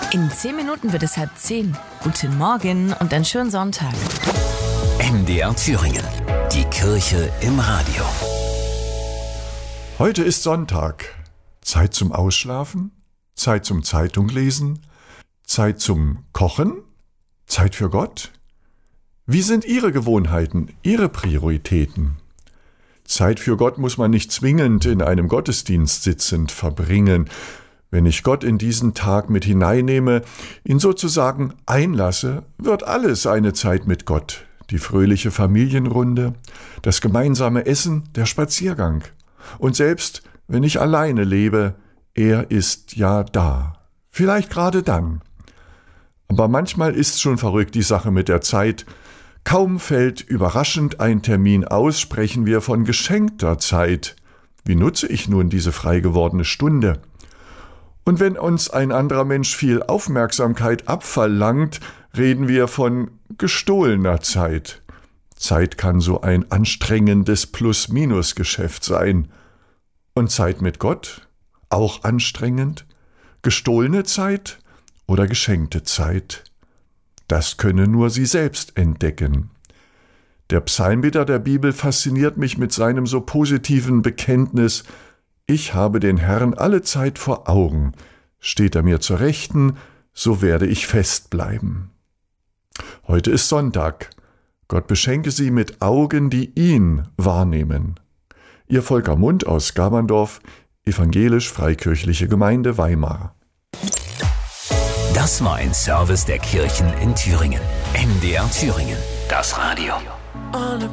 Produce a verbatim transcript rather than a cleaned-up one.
In zehn Minuten wird es halb zehn. Guten Morgen und einen schönen Sonntag. M D R Thüringen. Die Kirche im Radio. Heute ist Sonntag. Zeit zum Ausschlafen, Zeit zum Zeitunglesen, Zeit zum Kochen, Zeit für Gott. Wie sind Ihre Gewohnheiten, Ihre Prioritäten? Zeit für Gott muss man nicht zwingend in einem Gottesdienst sitzend verbringen. Wenn ich Gott in diesen Tag mit hineinnehme, ihn sozusagen einlasse, wird alles eine Zeit mit Gott. Die fröhliche Familienrunde, das gemeinsame Essen, der Spaziergang. Und selbst wenn ich alleine lebe, er ist ja da. Vielleicht gerade dann. Aber manchmal ist schon verrückt die Sache mit der Zeit. Kaum fällt überraschend ein Termin aus, sprechen wir von geschenkter Zeit. Wie nutze ich nun diese frei gewordene Stunde? Und wenn uns ein anderer Mensch viel Aufmerksamkeit abverlangt, reden wir von gestohlener Zeit. Zeit kann so ein anstrengendes Plus-Minus-Geschäft sein. Und Zeit mit Gott? Auch anstrengend? Gestohlene Zeit oder geschenkte Zeit? Das könne nur sie selbst entdecken. Der Psalmbeter der Bibel fasziniert mich mit seinem so positiven Bekenntnis: Ich habe den Herrn alle Zeit vor Augen. Steht er mir zur Rechten, so werde ich fest bleiben. Heute ist Sonntag. Gott beschenke Sie mit Augen, die ihn wahrnehmen. Ihr Volker Mund aus Gaberndorf, Evangelisch-Freikirchliche Gemeinde Weimar. Das war ein Service der Kirchen in Thüringen. M D R Thüringen. Das Radio.